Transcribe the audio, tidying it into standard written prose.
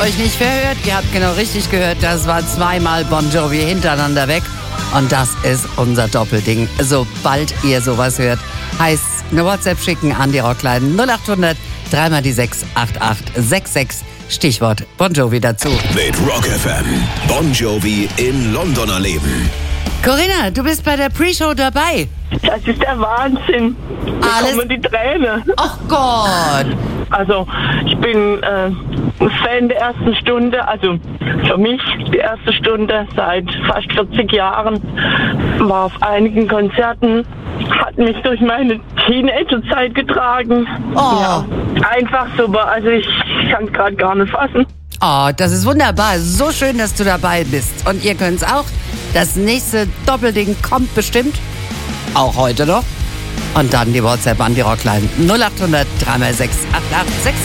euch nicht verhört. Ihr habt genau richtig gehört. Das war zweimal Bon Jovi hintereinander weg. Und das ist unser Doppelding. Sobald ihr sowas hört, heißt eine WhatsApp schicken an die Rockline 0800 3 die 6 8866. Stichwort Bon Jovi dazu. Mit Rock FM. Bon Jovi in London erleben. Corinna, du bist bei der Pre-Show dabei. Das ist der Wahnsinn. Da kommen die Tränen. Ach Gott. Also, ich bin Fan der ersten Stunde. Also, für mich die erste Stunde seit fast 40 Jahren. War auf einigen Konzerten. Hat mich durch meine Teenagerzeit getragen. Oh. Ja, einfach super. Also, ich kann es gerade gar nicht fassen. Oh, das ist wunderbar. So schön, dass du dabei bist. Und ihr könnt's auch. Das nächste Doppelding kommt bestimmt. Auch heute noch. Und dann die WhatsApp an die Rockline 0800 3 6 8866.